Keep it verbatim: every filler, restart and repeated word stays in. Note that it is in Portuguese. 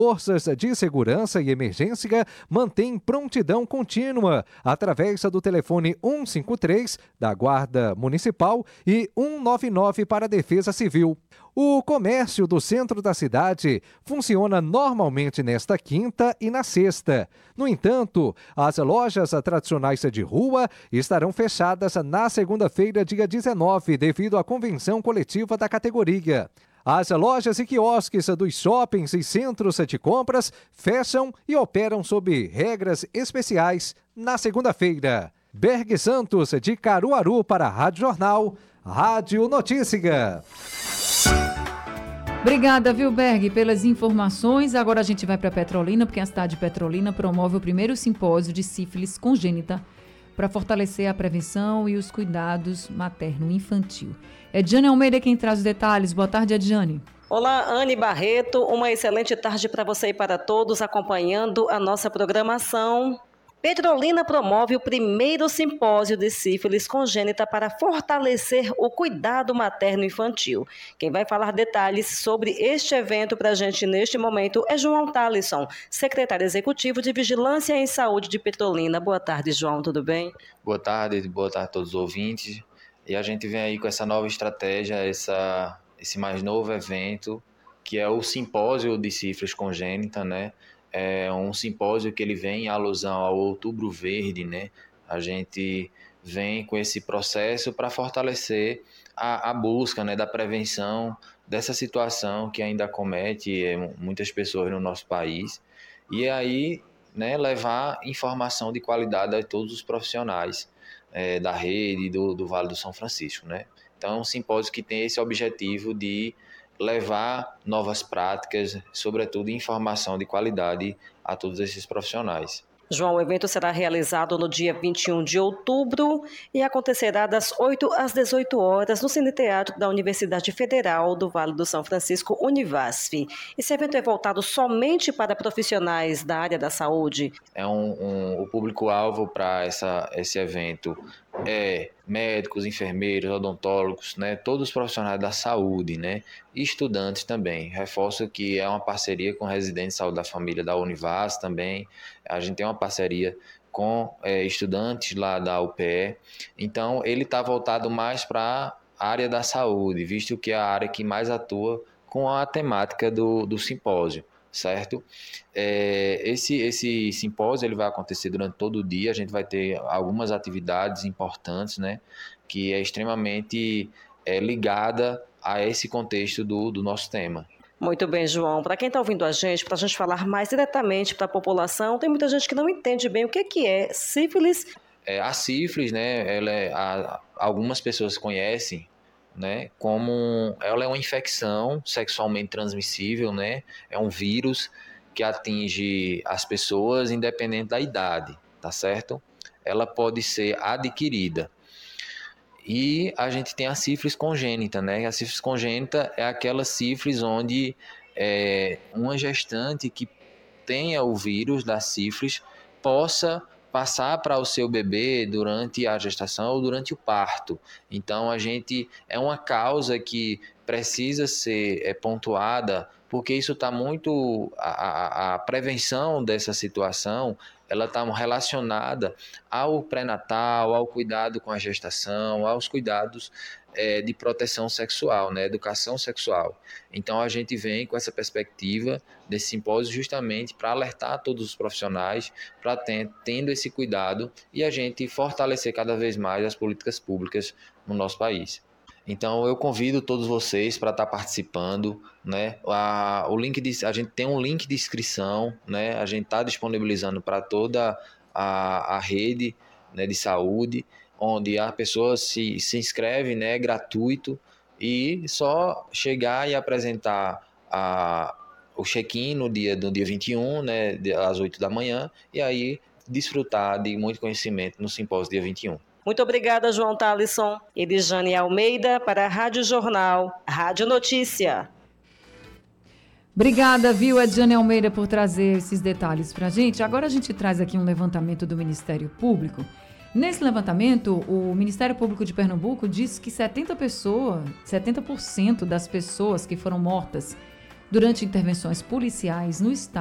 Forças de segurança e emergência mantêm prontidão contínua através do telefone um cinco três da Guarda Municipal e um nove nove para a Defesa Civil. O comércio do centro da cidade funciona normalmente nesta quinta e na sexta. No entanto, as lojas tradicionais de rua estarão fechadas na segunda-feira, dia dezenove, devido à convenção coletiva da categoria. As lojas e quiosques dos shoppings e centros de compras fecham e operam sob regras especiais na segunda-feira. Berg Santos, de Caruaru, para a Rádio Jornal, Rádio Notícia. Obrigada, viu, Berg, pelas informações. Agora a gente vai para Petrolina, porque a cidade de Petrolina promove o primeiro simpósio de sífilis congênita para fortalecer a prevenção e os cuidados materno-infantil. É Diane Almeida quem traz os detalhes. Boa tarde, Diane. Olá, Anne Barreto. Uma excelente tarde para você e para todos acompanhando a nossa programação. Petrolina promove o primeiro simpósio de sífilis congênita para fortalecer o cuidado materno-infantil. Quem vai falar detalhes sobre este evento para a gente neste momento é João Talisson, secretário executivo de Vigilância em Saúde de Petrolina. Boa tarde, João, tudo bem? Boa tarde, boa tarde a todos os ouvintes. E a gente vem aí com essa nova estratégia, essa, esse mais novo evento, que é o simpósio de sífilis congênita, né? É um simpósio que ele vem em alusão ao Outubro Verde, né? A gente vem com esse processo para fortalecer a, a busca, né, da prevenção dessa situação que ainda acomete muitas pessoas no nosso país. E aí, né, levar informação de qualidade a todos os profissionais é, da rede do, do Vale do São Francisco, né? Então, é um simpósio que tem esse objetivo de levar novas práticas, sobretudo informação de qualidade a todos esses profissionais. João, o evento será realizado no dia vinte e um de outubro e acontecerá das oito às dezoito horas no Cineteatro da Universidade Federal do Vale do São Francisco, Univasf. Esse evento é voltado somente para profissionais da área da saúde? É um, um, o público-alvo para esse evento é médicos, enfermeiros, odontólogos, né, todos os profissionais da saúde, né, e estudantes também. Reforço que é uma parceria com o Residente de Saúde da Família da Univasf também. A gente tem uma parceria com é, estudantes lá da U P E. Então, ele está voltado mais para a área da saúde, visto que é a área que mais atua com a temática do, do simpósio, certo? É, esse, esse simpósio ele vai acontecer durante todo o dia, a gente vai ter algumas atividades importantes, né, que é extremamente é, ligada a esse contexto do, do nosso tema. Muito bem, João. Para quem está ouvindo a gente, para a gente falar mais diretamente para a população, tem muita gente que não entende bem o que, que é sífilis. É, a sífilis, né, ela é, a, algumas pessoas conhecem, né, como ela é uma infecção sexualmente transmissível, né, é um vírus que atinge as pessoas independente da idade, tá certo? Ela pode ser adquirida. E a gente tem a sífilis congênita, né? A sífilis congênita é aquela sífilis onde é, uma gestante que tenha o vírus da sífilis possa passar para o seu bebê durante a gestação ou durante o parto. Então, a gente é uma causa que precisa ser é, pontuada, porque isso está muito... A, a, a prevenção dessa situação, ela está relacionada ao pré-natal, ao cuidado com a gestação, aos cuidados é, de proteção sexual, né, educação sexual. Então, a gente vem com essa perspectiva desse simpósio justamente para alertar todos os profissionais, para tendo esse cuidado e a gente fortalecer cada vez mais as políticas públicas no nosso país. Então, eu convido todos vocês para estar participando, né? A, o link de, a gente tem um link de inscrição, né? A gente está disponibilizando para toda a, a rede, né, de saúde, onde a pessoa se, se inscreve, né, gratuito, e só chegar e apresentar a, o check-in no dia, no dia vinte e um, né, às oito da manhã, e aí desfrutar de muito conhecimento no simpósio dia vinte e um. Muito obrigada, João Talisson. Elisane Almeida para a Rádio Jornal, Rádio Notícia. Obrigada, viu, Ediane Almeida, por trazer esses detalhes para a gente. Agora a gente traz aqui um levantamento do Ministério Público. Nesse levantamento, o Ministério Público de Pernambuco diz que setenta pessoas, setenta por cento das pessoas que foram mortas durante intervenções policiais no estado